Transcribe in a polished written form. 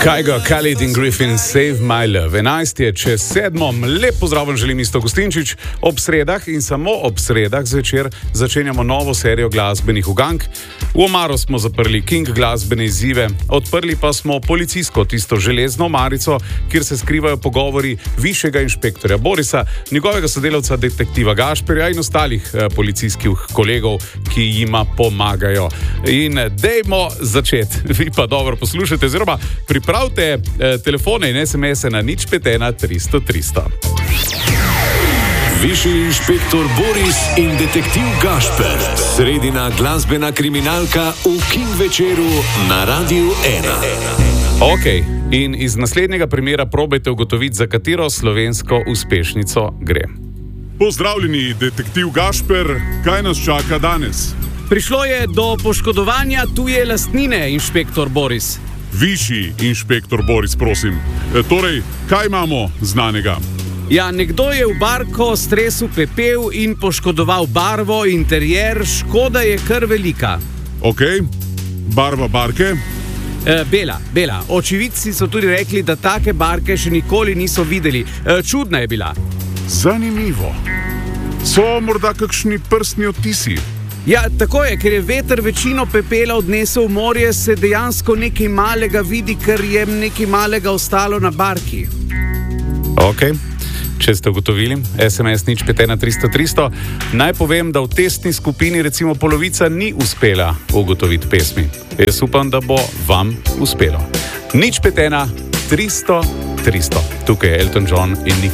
Kygo, Khalid in Griffin, Save My Love. 11 je čez 7. Lep pozdrav vam želim Isto Gostinčič. Ob sredah in samo ob sredah zvečer začenjamo novo serijo glasbenih ugank. V omaro smo zaprli King glasbene izzive, odprli pa smo policijsko, tisto železno omarico, kjer se skrivajo pogovori višjega inšpektorja Borisa, njegovega sodelavca detektiva Gašperja in ostalih policijskih kolegov, ki jima pomagajo. In dejmo začeti. Vi pa dobro poslušajte, oziroma pripravite telefone in SMS-e na 051 300 300. Višji inšpektor Boris in detektiv Gašper. Sredina glasbena kriminalka v King večeru na Radiu 1. Ok, in iz naslednjega primera probajte ugotoviti, za katero slovensko uspešnico gre. Pozdravljeni, detektiv Gašper, kaj nas čaka danes? Prišlo je do poškodovanja tuje lastnine, inšpektor Boris. Višji inšpektor Boris, prosim. Torej, kaj imamo znanega? Ja, nekdo je v barko stresel pepel in poškodoval barvo, interjer, škoda je kar velika. Ok, barva barke? Bela. Očividci so tudi rekli, da take barke še nikoli niso videli. Čudna je bila. Zanimivo. So morda kakšni prstni odtisi? Ja, tako je, ker je veter večino pepela odnesel v morje, se dejansko nekaj malega vidi, ker je nekaj malega ostalo na barki. Ok, če ste ugotovili, SMS 051 300 300, naj povem, da v testni skupini recimo polovica ni uspela ugotoviti pesmi. Jaz upam, da bo vam uspelo. 051 300 300. Tukaj je Elton John in